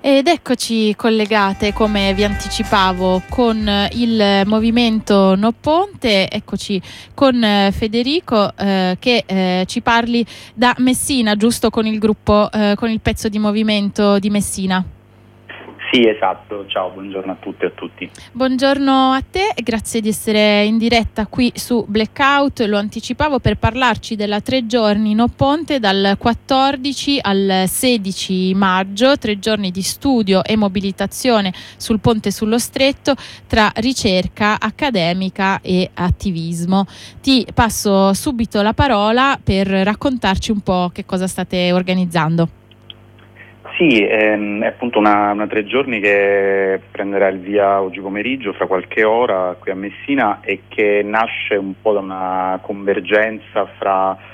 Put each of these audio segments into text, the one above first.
Ed eccoci collegate, come vi anticipavo, con il movimento No Ponte. Eccoci con Federico che ci parli da Messina, giusto, con il gruppo, con il pezzo di movimento di Messina. Sì, esatto. Ciao, buongiorno a tutte e a tutti. Buongiorno a te e grazie di essere in diretta qui su Blackout. Lo anticipavo, per parlarci della 3 giorni No Ponte dal 14 al 16 maggio, 3 giorni di studio e mobilitazione sul ponte sullo Stretto tra ricerca accademica e attivismo. Ti passo subito la parola per raccontarci un po' che cosa state organizzando. Sì, è appunto una 3 giorni che prenderà il via oggi pomeriggio, fra qualche ora, qui a Messina, e che nasce un po' da una convergenza fra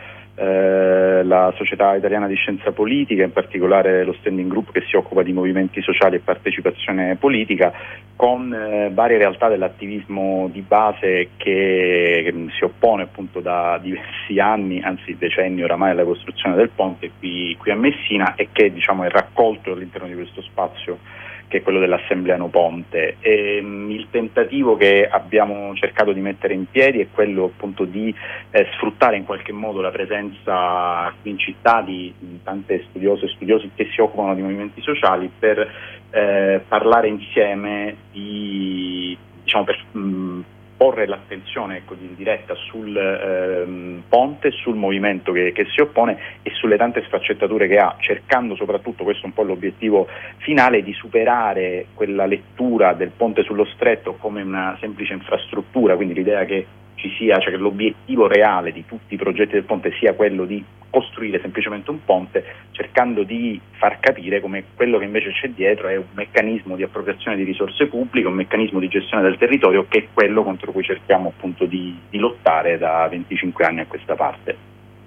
la Società Italiana di Scienza Politica, in particolare lo standing group che si occupa di movimenti sociali e partecipazione politica, con varie realtà dell'attivismo di base che si oppone appunto da diversi anni, anzi decenni oramai, alla costruzione del ponte qui a Messina, e che diciamo è raccolto all'interno di questo spazio che è quello dell'Assemblea No Ponte. Il tentativo che abbiamo cercato di mettere in piedi è quello appunto di sfruttare in qualche modo la presenza qui in città di tante studiose e studiosi che si occupano di movimenti sociali per parlare insieme per porre l'attenzione in diretta sul ponte, sul movimento che si oppone e sulle tante sfaccettature che ha, cercando soprattutto, questo è un po' l'obiettivo finale, di superare quella lettura del ponte sullo Stretto come una semplice infrastruttura, quindi l'idea che ci sia, cioè che l'obiettivo reale di tutti i progetti del ponte sia quello di costruire semplicemente un ponte, cercando di far capire come quello che invece c'è dietro è un meccanismo di appropriazione di risorse pubbliche, un meccanismo di gestione del territorio, che è quello contro cui cerchiamo appunto di lottare da 25 anni a questa parte.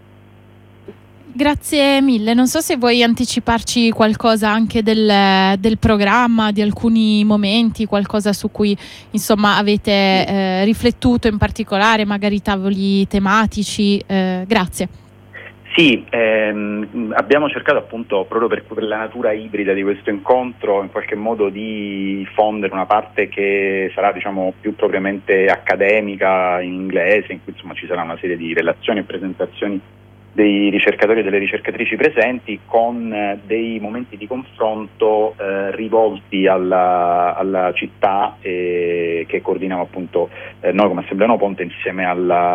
Grazie mille. Non so se vuoi anticiparci qualcosa anche del programma, di alcuni momenti, qualcosa su cui insomma avete riflettuto in particolare, magari tavoli tematici. Grazie. Sì, abbiamo cercato appunto, proprio per la natura ibrida di questo incontro, in qualche modo di fondere una parte che sarà diciamo più propriamente accademica, in inglese, in cui insomma ci sarà una serie di relazioni e presentazioni dei ricercatori e delle ricercatrici presenti, con dei momenti di confronto rivolti alla città, che coordiniamo appunto noi come Assemblea No Ponte insieme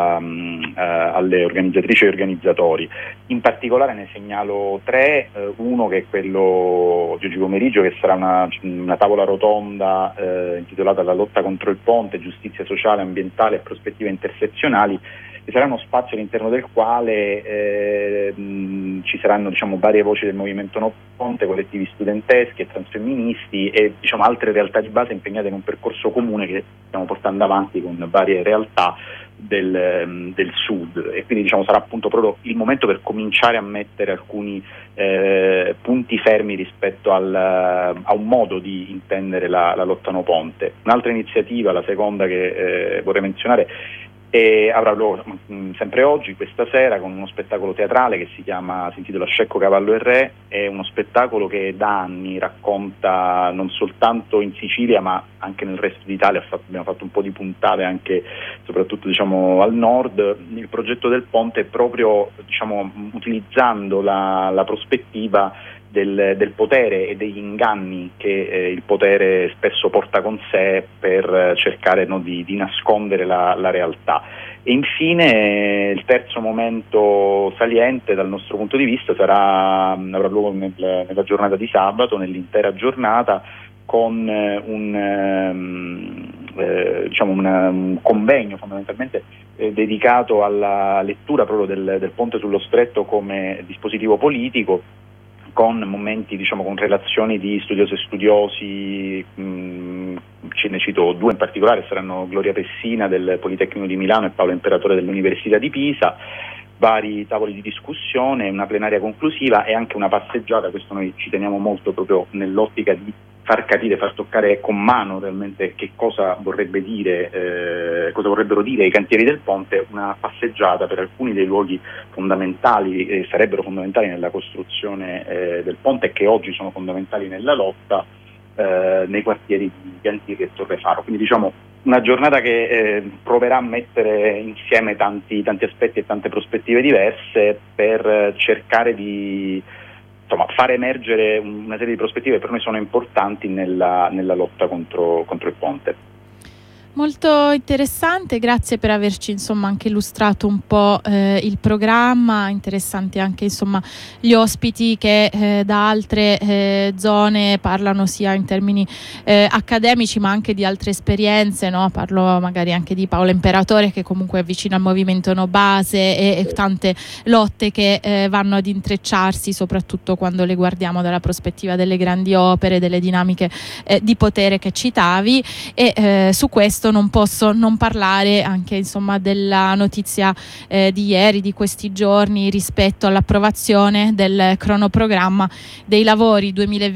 alle organizzatrici e organizzatori. In particolare ne segnalo 3, uno che è quello di oggi pomeriggio, che sarà una tavola rotonda intitolata La lotta contro il ponte, giustizia sociale, ambientale e prospettive intersezionali. Sarà uno spazio all'interno del quale ci saranno varie voci del movimento No Ponte, collettivi studenteschi e transfemministi e altre realtà di base impegnate in un percorso comune che stiamo portando avanti con varie realtà del Sud, e quindi sarà appunto proprio il momento per cominciare a mettere alcuni punti fermi rispetto a un modo di intendere la lotta No Ponte. Un'altra iniziativa, la seconda che vorrei menzionare, e avrà luogo sempre oggi, questa sera, con uno spettacolo teatrale che si intitola Scecco, Cavallo e Re. È uno spettacolo che da anni racconta, non soltanto in Sicilia ma anche nel resto d'Italia, abbiamo fatto un po' di puntate anche soprattutto al nord, il progetto del ponte, proprio utilizzando la prospettiva del potere e degli inganni che il potere spesso porta con sé per cercare di nascondere la realtà. E infine il terzo momento saliente dal nostro punto di vista avrà luogo nella giornata di sabato, nell'intera giornata, con un convegno fondamentalmente dedicato alla lettura proprio del ponte sullo Stretto come dispositivo politico, con momenti con relazioni di studiosi e studiosi. Ce ne cito 2 in particolare, saranno Gloria Pessina del Politecnico di Milano e Paolo Imperatore dell'Università di Pisa, vari tavoli di discussione, una plenaria conclusiva e anche una passeggiata. Questo noi ci teniamo molto proprio nell'ottica di far capire, far toccare con mano realmente che cosa vorrebbero dire i cantieri del ponte, una passeggiata per alcuni dei luoghi fondamentali, sarebbero fondamentali nella costruzione del ponte, che oggi sono fondamentali nella lotta, nei quartieri di Antigua e Torrefaro. Quindi diciamo una giornata che proverà a mettere insieme tanti aspetti e tante prospettive diverse per cercare di far emergere una serie di prospettive che per noi sono importanti nella lotta contro il ponte. Molto interessante, grazie per averci anche illustrato un po' il programma. Interessanti anche gli ospiti che da altre zone parlano sia in termini accademici ma anche di altre esperienze, no? Parlo magari anche di Paolo Imperatore, che comunque è vicino al movimento No Base, e tante lotte che vanno ad intrecciarsi, soprattutto quando le guardiamo dalla prospettiva delle grandi opere, delle dinamiche di potere che citavi, e su questo non posso non parlare anche della notizia di ieri, di questi giorni, rispetto all'approvazione del cronoprogramma dei lavori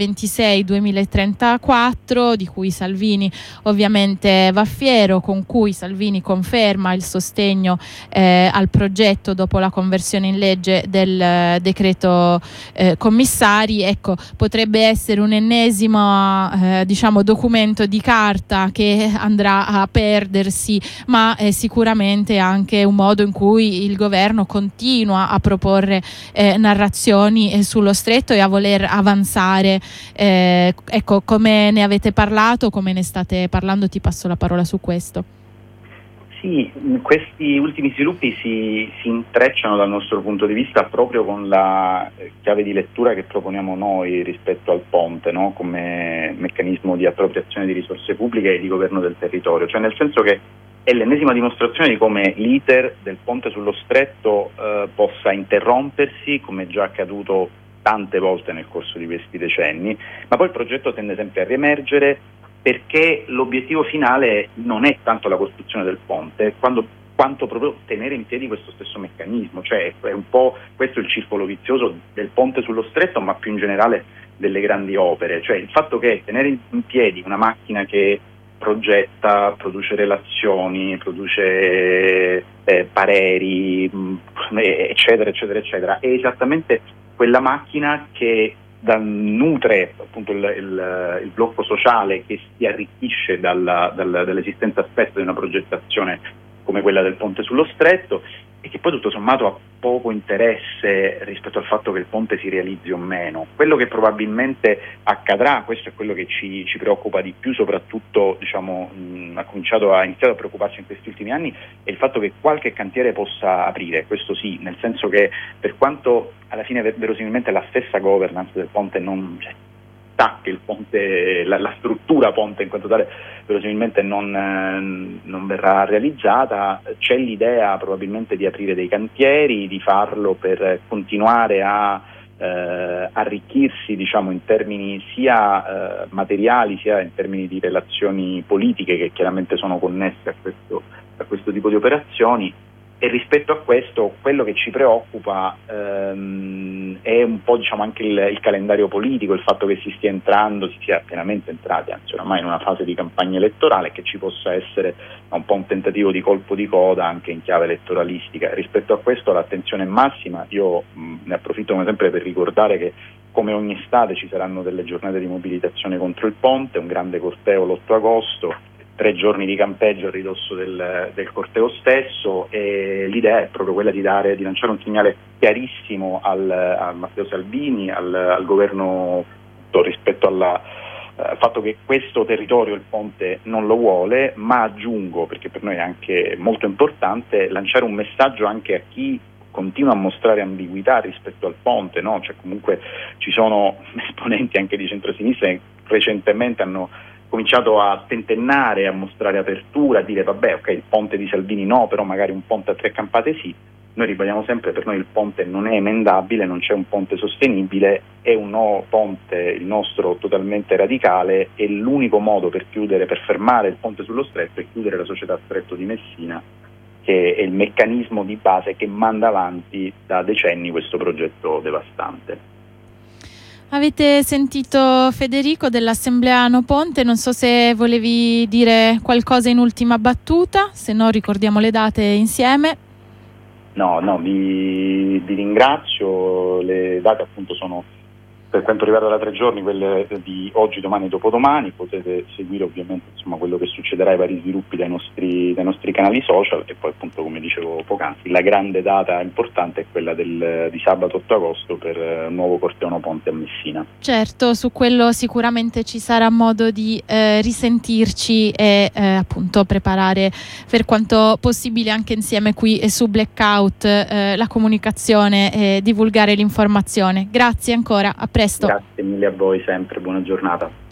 2026-2034, di cui Salvini ovviamente va fiero, con cui Salvini conferma il sostegno al progetto dopo la conversione in legge del decreto commissari. Ecco, potrebbe essere un ennesimo documento di carta che andrà a perdersi, ma è sicuramente anche un modo in cui il governo continua a proporre narrazioni sullo stretto e a voler avanzare. Ecco, come ne avete parlato, come ne state parlando? Ti passo la parola su questo. Sì, questi ultimi sviluppi si intrecciano dal nostro punto di vista proprio con la chiave di lettura che proponiamo noi rispetto al ponte, no? Come meccanismo di appropriazione di risorse pubbliche e di governo del territorio, cioè nel senso che è l'ennesima dimostrazione di come l'iter del ponte sullo stretto possa interrompersi, come è già accaduto tante volte nel corso di questi decenni, ma poi il progetto tende sempre a riemergere, perché l'obiettivo finale non è tanto la costruzione del ponte, quanto proprio tenere in piedi questo stesso meccanismo, cioè è un po' questo il circolo vizioso del ponte sullo stretto, ma più in generale delle grandi opere, cioè il fatto che tenere in piedi una macchina che progetta, produce relazioni, produce pareri, eccetera, eccetera, eccetera, è esattamente quella macchina che nutre appunto il blocco sociale, che si arricchisce dall'esistenza stessa di una progettazione come quella del ponte sullo stretto, e che poi tutto sommato ha poco interesse rispetto al fatto che il ponte si realizzi o meno. Quello che probabilmente accadrà, questo è quello che ci preoccupa di più, soprattutto ha iniziato a preoccuparci in questi ultimi anni, è il fatto che qualche cantiere possa aprire, questo sì, nel senso che per quanto alla fine verosimilmente la stessa governance del ponte non che il ponte, la struttura ponte in quanto tale verosimilmente non verrà realizzata, c'è l'idea probabilmente di aprire dei cantieri, di farlo per continuare a arricchirsi in termini sia materiali sia in termini di relazioni politiche, che chiaramente sono connesse a questo tipo di operazioni. E rispetto a questo, quello che ci preoccupa è un po' anche il calendario politico, il fatto che si sia pienamente entrati, anzi oramai in una fase di campagna elettorale, che ci possa essere un po' un tentativo di colpo di coda anche in chiave elettoralistica. Rispetto a questo l'attenzione è massima. Io ne approfitto come sempre per ricordare che come ogni estate ci saranno delle giornate di mobilitazione contro il ponte, un grande corteo l'8 agosto, 3 giorni di campeggio a ridosso del corteo stesso, e l'idea è proprio quella di lanciare un segnale chiarissimo a Matteo Salvini, al governo, rispetto al fatto che questo territorio il ponte non lo vuole, ma aggiungo, perché per noi è anche molto importante, lanciare un messaggio anche a chi continua a mostrare ambiguità rispetto al ponte, no? Cioè comunque ci sono esponenti anche di centrosinistra che recentemente hanno cominciato a tentennare, a mostrare apertura, a dire vabbè, ok, il ponte di Salvini no, però magari un ponte a 3 campate sì. Noi ribadiamo sempre, per noi il ponte non è emendabile, non c'è un ponte sostenibile, è un nuovo ponte, il nostro totalmente radicale, e l'unico modo per fermare il ponte sullo stretto è chiudere la società Stretto di Messina, che è il meccanismo di base che manda avanti da decenni questo progetto devastante. Avete sentito Federico dell'Assemblea No Ponte, non so se volevi dire qualcosa in ultima battuta, se no ricordiamo le date insieme. No, vi ringrazio, le date appunto sono, per quanto riguarda da 3 giorni, quelle di oggi, domani e dopodomani. Potete seguire ovviamente quello che succederà, i vari sviluppi dai nostri canali social, e poi appunto, come dicevo poc'anzi, la grande data importante è quella di sabato 8 agosto per un nuovo corteo No Ponte a Messina. Certo, su quello sicuramente ci sarà modo di risentirci e appunto preparare per quanto possibile anche insieme qui su Blackout la comunicazione e divulgare l'informazione. Grazie ancora, a presto. Grazie mille a voi sempre, buona giornata.